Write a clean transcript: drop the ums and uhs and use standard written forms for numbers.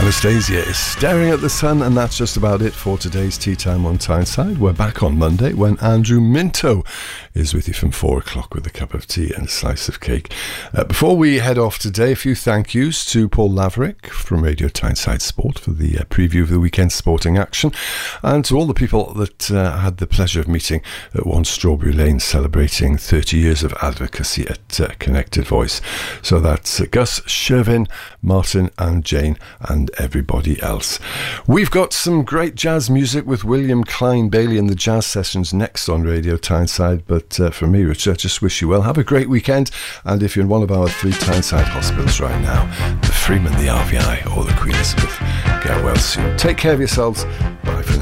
Anastasia is staring at the sun, and that's just about it for today's Tea Time on Tyneside. We're back on Monday when Andrew Minto is with you from 4 o'clock with a cup of tea and a slice of cake. Before we head off today, a few thank yous to Paul Laverick from Radio Tyneside Sport for the preview of the weekend's sporting action, and to all the people that had the pleasure of meeting at 1 Strawberry Lane celebrating 30 years of advocacy at Connected Voice. So that's Gus, Shervin, Martin and Jane and everybody else. We've got some great jazz music with William Klein Bailey and the Jazz Sessions next on Radio Tyneside, but for me, Richard, I just wish you well. Have a great weekend, and if you're in one of our 3 Tyneside hospitals right now, the Freeman, the RVI or the Queen Elizabeth, get well soon. Take care of yourselves. Bye for now.